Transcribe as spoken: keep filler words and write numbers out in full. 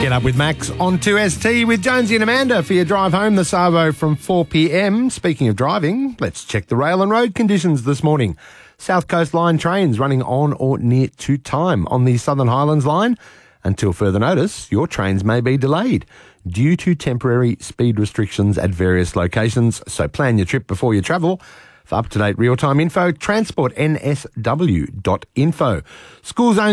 Get Up with Max on two S T with Jonesy and Amanda for your drive home the Savo from four p m. Speaking of driving, let's check the rail and road conditions this morning. South Coast Line trains running on or near to time on the Southern Highlands line. Until further notice, your trains may be delayed due to temporary speed restrictions at various locations, so plan your trip before you travel. For up-to-date real-time info, transport n s w dot info. School zone